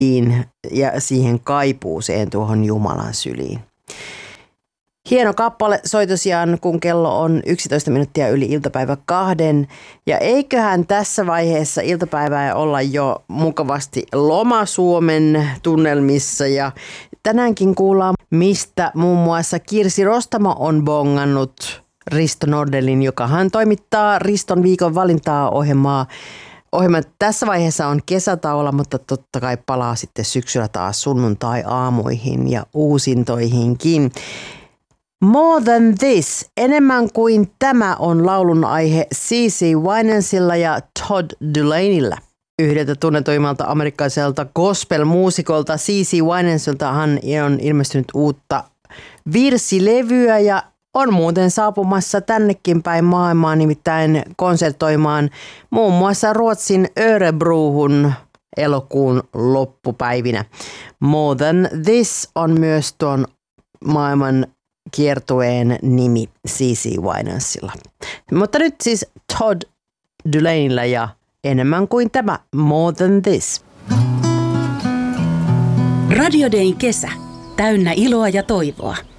ja siihen kaipuuseen tuohon Jumalan syliin. Hieno kappale soi tosiaan, kun kello on 11 minuuttia yli iltapäivä 2. Ja eiköhän tässä vaiheessa iltapäivää olla jo mukavasti Loma-Suomen tunnelmissa. Ja tänäänkin kuullaan, mistä muun muassa Kirsi Rostamo on bongannut Risto Nordelin, joka hän toimittaa Riston viikon valintaa ohjelmaa. Ohjelma tässä vaiheessa on kesätauolla, mutta totta kai palaa sitten syksyllä taas sunnuntai-aamuihin ja uusintoihinkin. More Than This, enemmän kuin tämä on laulun aihe CeCe Winnansilla ja Todd Dulaneylla. Yhdeltä tunnetuimmalta amerikkalaiselta gospel-muusikolta CeCe Winansilta hän on ilmestynyt uutta virsilevyä ja on muuten saapumassa tännekin päin maailmaa, nimittäin konsertoimaan muun muassa Ruotsin Örebrohun elokuun loppupäivinä. More Than This on myös tuon maailman kiertueen nimi CeCe Winnansilla. Mutta nyt siis Todd Dulaneylla ja enemmän kuin tämä More Than This. Radio Dayn kesä. Täynnä iloa ja toivoa.